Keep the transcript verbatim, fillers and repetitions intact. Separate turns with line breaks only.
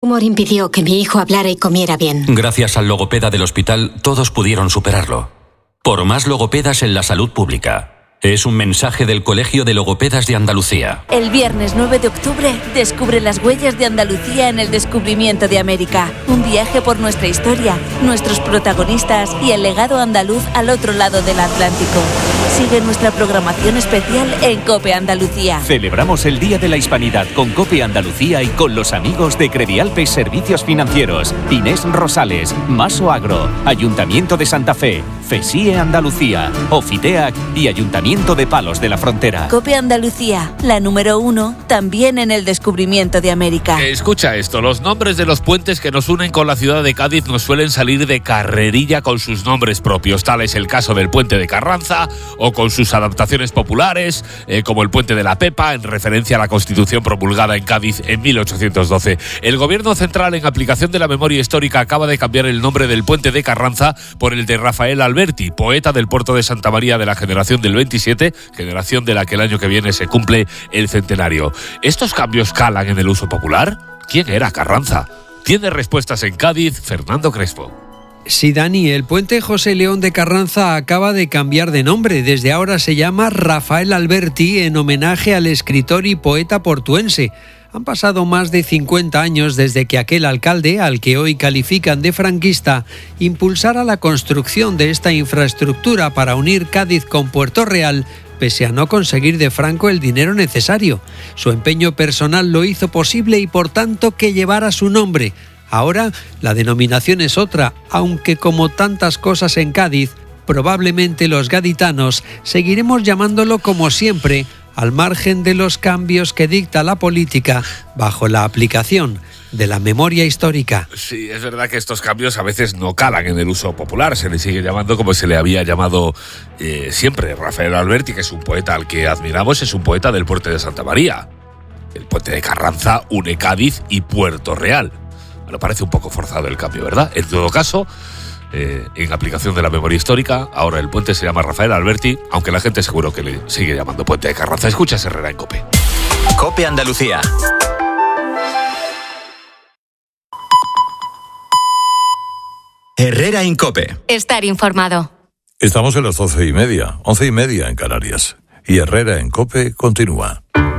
humor impidió que mi hijo hablara y comiera bien.
Gracias al logopeda del hospital, todos pudieron superarlo. Por más logopedas en la salud pública. Es un mensaje del Colegio de Logopedas de Andalucía.
El viernes nueve de octubre, descubre las huellas de Andalucía en el descubrimiento de América. Un viaje por nuestra historia, nuestros protagonistas y el legado andaluz al otro lado del Atlántico. Sigue nuestra programación especial en COPE Andalucía.
Celebramos el Día de la Hispanidad con COPE Andalucía y con los amigos de Credialpes Servicios Financieros, Inés Rosales, Maso Agro, Ayuntamiento de Santa Fe, FESIE Andalucía, Ofiteac y Ayuntamiento de Palos de la Frontera.
COPE Andalucía, la número uno, también en el descubrimiento de América.
Escucha esto, los nombres de los puentes que nos unen con la ciudad de Cádiz nos suelen salir de carrerilla con sus nombres propios. Tal es el caso del puente de Carranza o con sus adaptaciones populares, eh, como el puente de la Pepa, en referencia a la Constitución promulgada en Cádiz en mil ochocientos doce. El Gobierno Central, en aplicación de la memoria histórica, acaba de cambiar el nombre del puente de Carranza por el de Rafael Alberti, poeta del puerto de Santa María de la generación del veintisiete, generación de la que el año que viene se cumple el centenario. ¿Estos cambios calan en el uso popular? ¿Quién era Carranza? Tiene respuestas en Cádiz, Fernando Crespo.
Sí, Dani, el puente José León de Carranza acaba de cambiar de nombre. Desde ahora se llama Rafael Alberti, en homenaje al escritor y poeta portuense. Han pasado más de cincuenta años desde que aquel alcalde, al que hoy califican de franquista, impulsara la construcción de esta infraestructura para unir Cádiz con Puerto Real, pese a no conseguir de Franco el dinero necesario. Su empeño personal lo hizo posible y por tanto que llevara su nombre. Ahora la denominación es otra, aunque como tantas cosas en Cádiz, probablemente los gaditanos seguiremos llamándolo como siempre, al margen de los cambios que dicta la política bajo la aplicación de la memoria histórica.
Sí, es verdad que estos cambios a veces no calan en el uso popular. Se le sigue llamando como se le había llamado eh, siempre. Rafael Alberti, que es un poeta al que admiramos, es un poeta del puerto de Santa María. El puente de Carranza une Cádiz y Puerto Real. Bueno, parece un poco forzado el cambio, ¿verdad? En todo caso, eh, en aplicación de la memoria histórica, ahora el puente se llama Rafael Alberti, aunque la gente seguro que le sigue llamando puente de Carranza. Escucha Herrera en COPE.
COPE Andalucía. Herrera en COPE.
Estar informado.
Estamos en las doce y media, once y media en Canarias. Y Herrera en COPE continúa.